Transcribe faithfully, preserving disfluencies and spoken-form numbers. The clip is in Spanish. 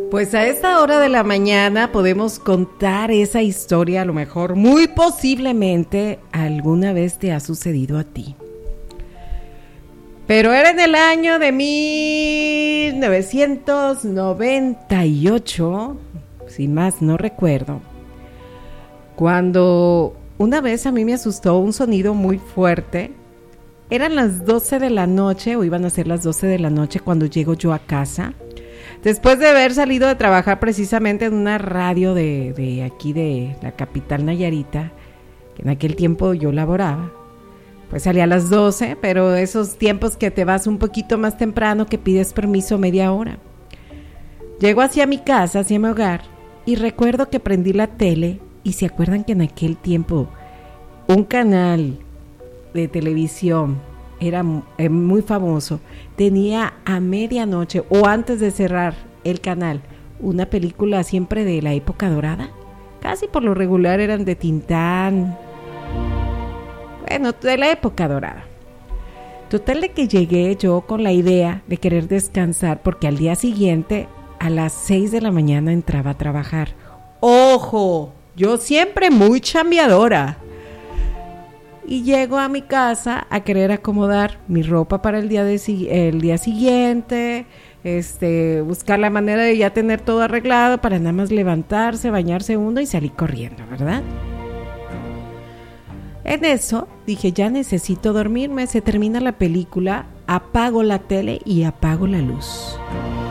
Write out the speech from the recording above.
Pues a esta hora de la mañana podemos contar esa historia, a lo mejor, muy posiblemente, alguna vez te ha sucedido a ti. Pero era en el año de mil novecientos noventa y ocho, sin más no recuerdo, cuando una vez a mí me asustó un sonido muy fuerte. Eran las doce de la noche, o iban a ser las doce de la noche cuando llego yo a casa. Después de haber salido de trabajar precisamente en una radio de, de aquí de la capital Nayarita, que en aquel tiempo yo laboraba, pues salí a las doce, pero esos tiempos que te vas un poquito más temprano, que pides permiso media hora. Llego hacia mi casa, hacia mi hogar, y recuerdo que prendí la tele, y se acuerdan que en aquel tiempo un canal de televisión era muy famoso, tenía a medianoche o antes de cerrar el canal una película siempre de la época dorada. Casi por lo regular eran de Tintán, bueno, de la época dorada. Total de que llegué yo con la idea de querer descansar, porque al día siguiente a las seis de la mañana entraba a trabajar. ¡Ojo! Yo siempre muy chambeadora. Y llego a mi casa a querer acomodar mi ropa para el día, de, el día siguiente, este, buscar la manera de ya tener todo arreglado para nada más levantarse, bañarse uno y salir corriendo, ¿verdad? En eso dije, ya necesito dormirme, se termina la película, apago la tele y apago la luz.